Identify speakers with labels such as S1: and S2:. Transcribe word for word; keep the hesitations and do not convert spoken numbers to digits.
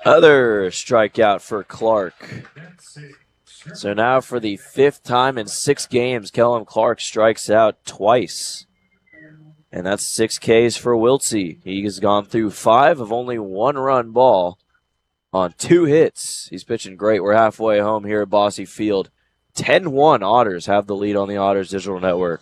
S1: Other strikeout for Clark. So now for the fifth time in six games, Kellum Clark strikes out twice. And that's six Ks for Wiltsey. He has gone through five of only one run ball on two hits. He's pitching great. We're halfway home here at Bosse Field. ten one Otters have the lead on the Otters Digital Network.